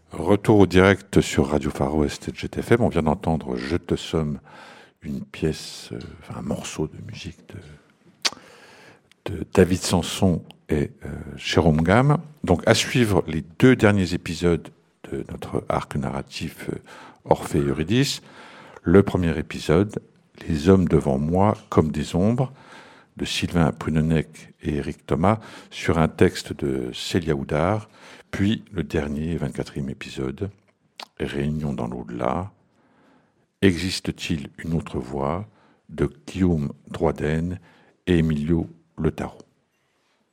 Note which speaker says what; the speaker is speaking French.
Speaker 1: Retour au direct sur Radio Far West et GTFM. On vient d'entendre Je te somme, une pièce, un morceau de musique de David Sanson et Jérôme Gamme. Donc, à suivre les 2 derniers épisodes de notre arc narratif Orphée et Eurydice. Le premier épisode, Les hommes devant moi comme des ombres, de Sylvain Prunenec et Éric Thomas, sur un texte de Célia Houdard. Puis le dernier, 24e épisode, Réunion dans l'au-delà. Existe-t-il une autre voie, de Guillaume Droiden et Emilio Le Tarot.